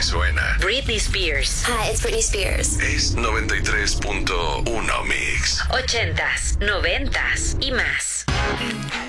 suena. Britney Spears. Hi, it's Britney Spears. Es 93.1 Mix. 80s, 90s y más.